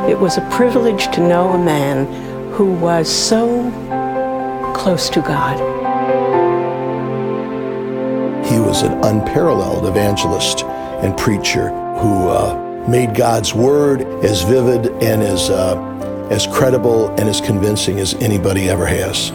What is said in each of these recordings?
It was a privilege to know a man who was so close to God. He was an unparalleled evangelist and preacher who made God's word as vivid and as credible and as convincing as anybody ever has.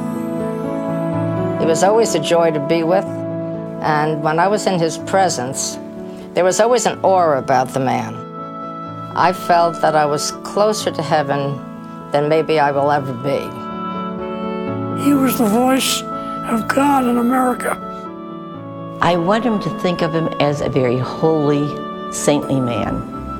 He was always a joy to be with, and when I was in his presence, there was always an aura about the man. I felt that I was closer to heaven than maybe I will ever be. He was the voice of God in America. I want him to think of him as a very holy, saintly man.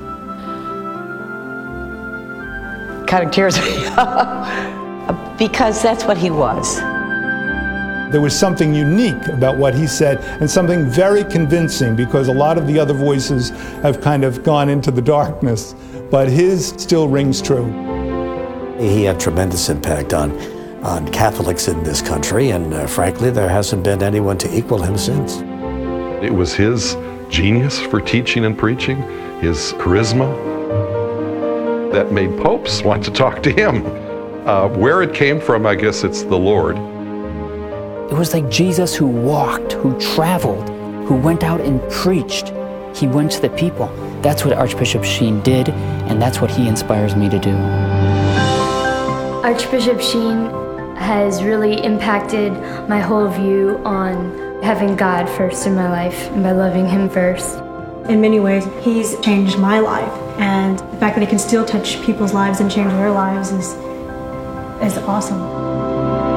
Kind of tears me up, because that's what he was. There was something unique about what he said and something very convincing, because a lot of the other voices have kind of gone into the darkness, but his still rings true. He had tremendous impact on Catholics in this country, and frankly, there hasn't been anyone to equal him since. It was his genius for teaching and preaching, his charisma, that made popes want to talk to him. Where it came from, I guess it's the Lord. It was like Jesus who walked, who traveled, who went out and preached. He went to the people. That's what Archbishop Sheen did, and that's what he inspires me to do. Archbishop Sheen has really impacted my whole view on having God first in my life and by loving him first. In many ways, he's changed my life, and the fact that he can still touch people's lives and change their lives is awesome.